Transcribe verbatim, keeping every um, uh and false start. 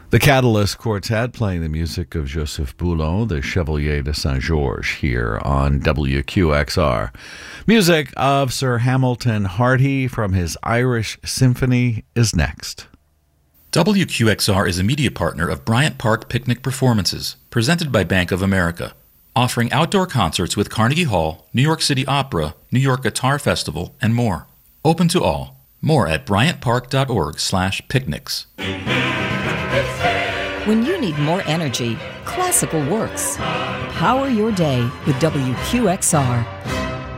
The Catalyst Quartet playing the music of Joseph Boulon, the Chevalier de Saint-Georges, here on W Q X R. Music of Sir Hamilton Harty from his Irish Symphony is next. W Q X R is a media partner of Bryant Park Picnic Performances, presented by Bank of America, offering outdoor concerts with Carnegie Hall, New York City Opera, New York Guitar Festival, and more. Open to all. More at bryantpark.org slash picnics. When you need more energy, classical works. Power your day with W Q X R.